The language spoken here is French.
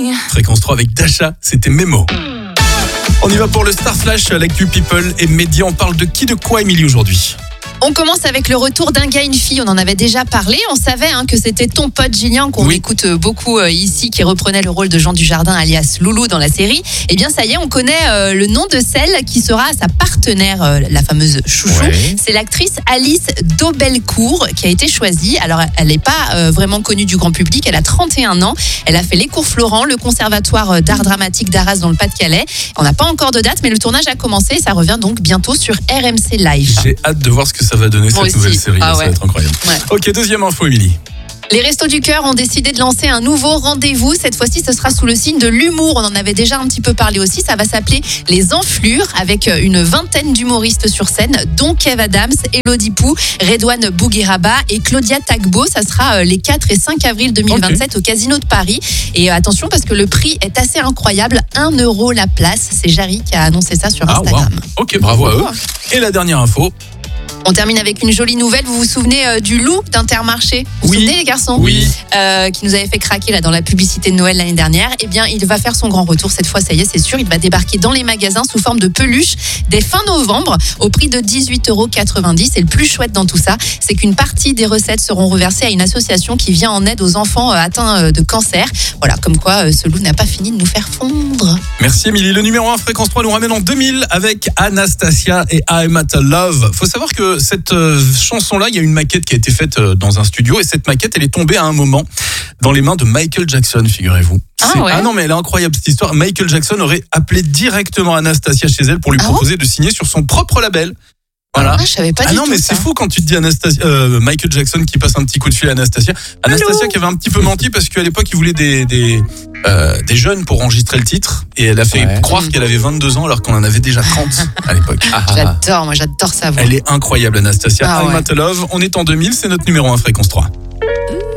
Fréquence 3 avec Dasha, c'était Memo. On y va pour le Star Flash, l'actu people et médias. On parle de qui, de quoi, Émilie, aujourd'hui? On commence avec le retour d'un gars et une fille. On en avait déjà parlé. On savait que c'était ton pote Julien, qu'on écoute beaucoup ici, qui reprenait le rôle de Jean Dujardin, alias Loulou, dans la série. Eh bien, ça y est, on connaît le nom de celle qui sera sa partenaire, la fameuse chouchou. Ouais. C'est l'actrice Alice Daubelcourt qui a été choisie. Alors, elle n'est pas vraiment connue du grand public. Elle a 31 ans. Elle a fait les cours Florent, le conservatoire d'art dramatique d'Arras dans le Pas-de-Calais. On n'a pas encore de date, mais le tournage a commencé. Ça revient donc bientôt sur RMC Live. J'ai hâte de voir ce que ça va donner, cette nouvelle série. Ça va être incroyable. Ouais. Ok, deuxième info, Émilie. Les Restos du Cœur ont décidé de lancer un nouveau rendez-vous. Cette fois-ci, ce sera sous le signe de l'humour. On en avait déjà un petit peu parlé aussi. Ça va s'appeler Les Enflures, avec une vingtaine d'humoristes sur scène, dont Kev Adams, Elodie Pou, Redouane Bougueraba et Claudia Tagbo. Ça sera les 4 et 5 avril 2027 au Casino de Paris. Et attention, parce que le prix est assez incroyable. 1 euro la place. C'est Jarry qui a annoncé ça sur Instagram. Wow. Ok, bravo à eux. Et la dernière info. On termine avec une jolie nouvelle. Vous vous souvenez du loup d'Intermarché? Vous vous souvenez, les garçons? Oui. Qui nous avait fait craquer là dans la publicité de Noël l'année dernière. Eh bien, il va faire son grand retour cette fois. Ça y est, c'est sûr. Il va débarquer dans les magasins sous forme de peluche dès fin novembre au prix de 18,90 €. Et le plus chouette dans tout ça, c'est qu'une partie des recettes seront reversées à une association qui vient en aide aux enfants atteints de cancer. Voilà, comme quoi ce loup n'a pas fini de nous faire fondre. Merci, Émilie. Le numéro 1 Fréquence 3 nous ramène en 2000 avec Anastasia et I'm at Love. Faut savoir que cette chanson-là, il y a une maquette qui a été faite dans un studio et cette maquette, elle est tombée à un moment dans les mains de Michael Jackson, figurez-vous. Ah non, mais elle est incroyable cette histoire. Michael Jackson aurait appelé directement Anastasia chez elle pour lui proposer de signer sur son propre label. Voilà. Je savais pas du non, tout mais ça. c'est fou quand tu te dis Michael Jackson qui passe un petit coup de fil à Anastasia. Anastasia qui avait un petit peu menti parce qu'à l'époque, il voulait des jeunes pour enregistrer le titre et elle a fait croire qu'elle avait 22 ans alors qu'on en avait déjà 30 à l'époque. J'adore ça. Elle est incroyable, Anastasia. I'm at Love. On est en 2000, c'est notre numéro 1 Fréquence 3.